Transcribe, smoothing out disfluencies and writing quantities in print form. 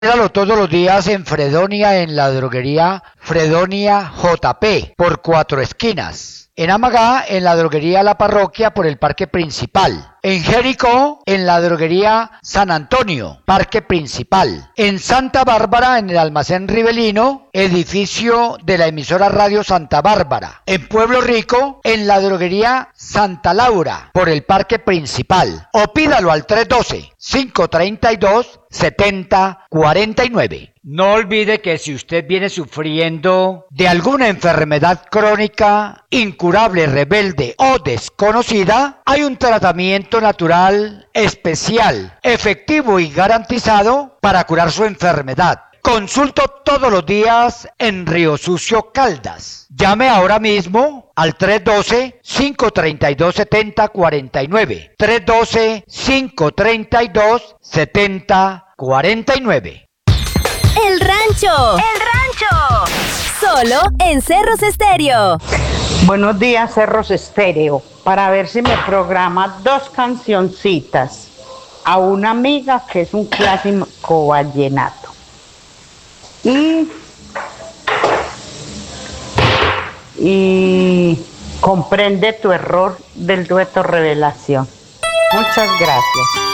Míralo todos los días en Fredonia, en la droguería Fredonia JP, por Cuatro Esquinas. En Amagá, en la droguería La Parroquia, por el Parque Principal. En Jericó, en la droguería San Antonio, Parque Principal. En Santa Bárbara, en el almacén Rivelino, edificio de la emisora Radio Santa Bárbara. En Pueblo Rico, en la droguería Santa Laura, por el Parque Principal. O pídalo al 312-532-7049. No olvide que si usted viene sufriendo de alguna enfermedad crónica, incurable, rebelde o desconocida, hay un tratamiento natural especial, efectivo y garantizado para curar su enfermedad. Consulto todos los días en Río Sucio, Caldas. Llame ahora mismo al 312-532-7049. 312-532-7049. El Rancho. Solo en Cerros Estéreo. Buenos días, Cerros Estéreo. Para ver si me programa 2 cancioncitas a una amiga que es un clásico vallenato. Y comprende tu error del dueto Revelación. Muchas gracias.